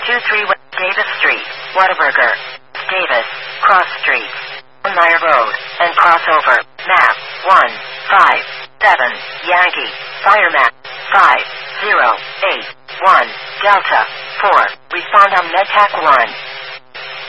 123 West Davis Street, Whataburger, Davis, Cross Street, Meyer Road, and crossover. Map 157 Yankee, Fire map 5081 Delta 4. Respond on MedTac 1.